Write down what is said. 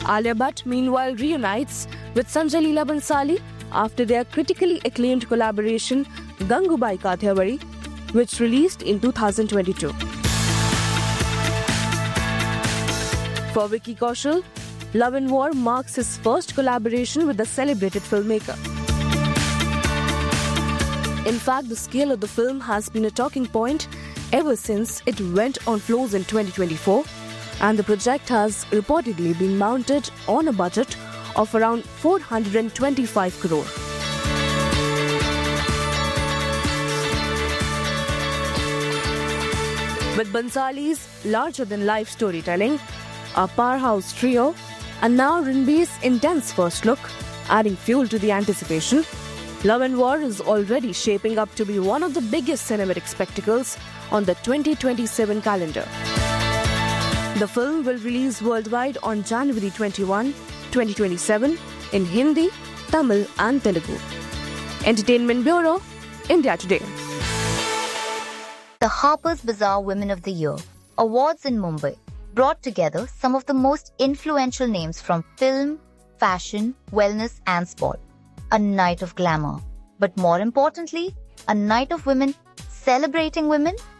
Alia Bhatt meanwhile reunites with Sanjay Leela Bhansali after their critically acclaimed collaboration Gangubai Kathiawadi, which released in 2022. For Vicky Kaushal, Love and War marks his first collaboration with the celebrated filmmaker. In fact, the scale of the film has been a talking point ever since it went on floors in 2024, and the project has reportedly been mounted on a budget of around 425 crore. With Bhansali's larger-than-life storytelling, a powerhouse trio, and now Ranbir's intense first look, adding fuel to the anticipation, Love and War is already shaping up to be one of the biggest cinematic spectacles on the 2027 calendar. The film will release worldwide on January 21, 2027 in Hindi, Tamil and Telugu. Entertainment Bureau, India Today. The Harper's Bazaar Women of the Year Awards in Mumbai brought together some of the most influential names from film, fashion, wellness and sport. A night of glamour, but more importantly, a night of women celebrating women